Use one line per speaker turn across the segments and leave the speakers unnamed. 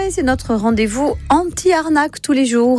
Et c'est notre rendez-vous anti-arnaque tous les jours.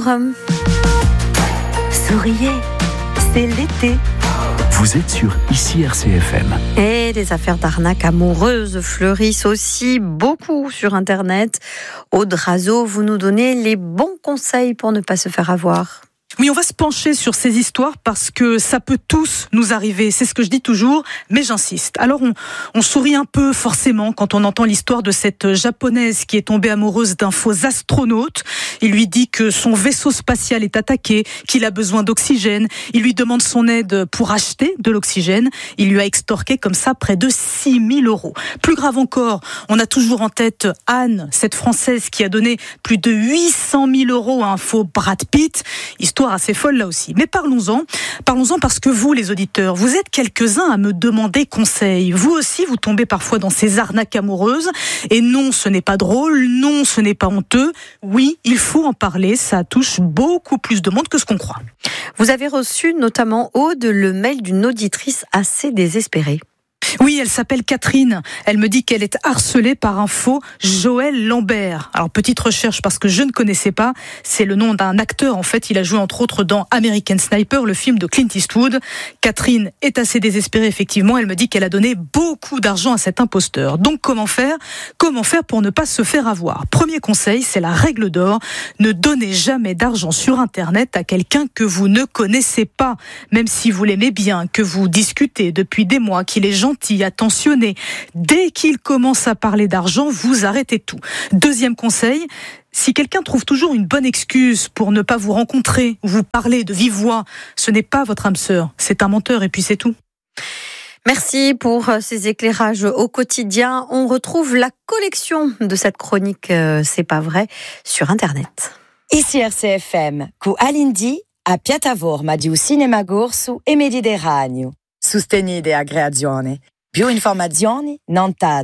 Souriez, c'est l'été.
Vous êtes sur Ici RCFM.
Et les affaires d'arnaque amoureuses fleurissent aussi beaucoup sur Internet. Aude Razo, vous nous donnez les bons conseils pour ne pas se faire avoir.
Oui, on va se pencher sur ces histoires parce que ça peut tous nous arriver. C'est ce que je dis toujours, mais j'insiste. Alors, on sourit un peu forcément quand on entend l'histoire de cette japonaise qui est tombée amoureuse d'un faux astronaute. Il lui dit que son vaisseau spatial est attaqué, qu'il a besoin d'oxygène. Il lui demande son aide pour acheter de l'oxygène. Il lui a extorqué comme ça près de 6 000 €. Plus grave encore, on a toujours en tête Anne, cette Française qui a donné plus de 800 000 € à un faux Brad Pitt. Histoire assez folle là aussi. Mais parlons-en parce que vous, les auditeurs, vous êtes quelques-uns à me demander conseil. Vous aussi, vous tombez parfois dans ces arnaques amoureuses. Et non, ce n'est pas drôle. Non, ce n'est pas honteux. Oui, il faut en parler. Ça touche beaucoup plus de monde que ce qu'on croit.
Vous avez reçu notamment, Aude, le mail d'une auditrice assez désespérée.
Oui, elle s'appelle Catherine. Elle me dit qu'elle est harcelée par un faux Joël Lambert. Alors, petite recherche parce que je ne connaissais pas. C'est le nom d'un acteur. En fait, il a joué entre autres dans American Sniper, le film de Clint Eastwood. Catherine est assez désespérée, effectivement. Elle me dit qu'elle a donné beaucoup d'argent à cet imposteur. Donc, comment faire pour ne pas se faire avoir? Premier conseil, c'est la règle d'or. Ne donnez jamais d'argent sur Internet à quelqu'un que vous ne connaissez pas. Même si vous l'aimez bien, que vous discutez depuis des mois, qu'il est gentil, attentionné. Dès qu'il commence à parler d'argent, vous arrêtez tout. Deuxième conseil, si quelqu'un trouve toujours une bonne excuse pour ne pas vous rencontrer ou vous parler de vive voix, ce n'est pas votre âme sœur, c'est un menteur et puis c'est tout.
Merci pour ces éclairages au quotidien. On retrouve la collection de cette chronique C'est pas vrai sur Internet.
Ici RCFM, cu Alindi a piattaforma di un cinema corso e Mediterraneo. Sostenite a creazione. Più informazioni nanta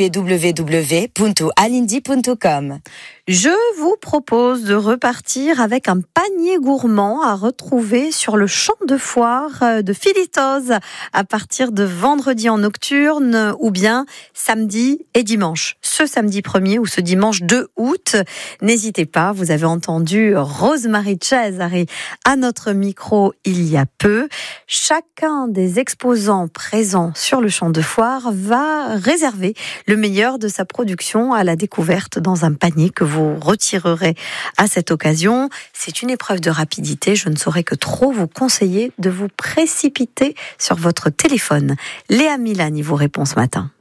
www.alindi.com.
Je vous propose de repartir avec un panier gourmand à retrouver sur le champ de foire de Philitoz à partir de vendredi en nocturne ou bien samedi et dimanche. Ce samedi 1er ou ce dimanche 2 août. N'hésitez pas, vous avez entendu Rosemary Cesari à notre micro il y a peu. Chacun des exposants présents sur le champ de foire va réserver le meilleur de sa production à la découverte dans un panier que vous retirerez à cette occasion. C'est une épreuve de rapidité. Je ne saurais que trop vous conseiller de vous précipiter sur votre téléphone. Léa Milani vous répond ce matin.